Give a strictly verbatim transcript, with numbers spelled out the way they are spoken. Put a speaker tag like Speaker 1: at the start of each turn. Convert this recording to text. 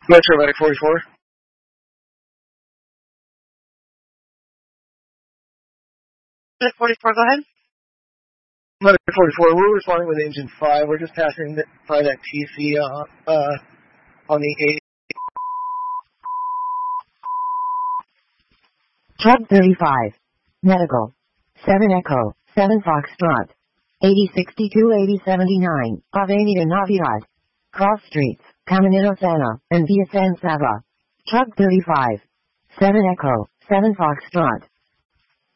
Speaker 1: Metro Medic forty-four.
Speaker 2: Medic forty-four, go ahead.
Speaker 1: Medic forty-four, we're responding with engine five. We're just passing by that T C uh, uh, on the eight.
Speaker 3: Truck thirty-five. Medical. seven Echo, seven Foxtrot. eighty sixty-two eighty seventy-nine, Avenida Navidad. Cross Streets, Caminito Sana, and Via San Saba. Truck thirty-five. seven Echo, seven Foxtrot.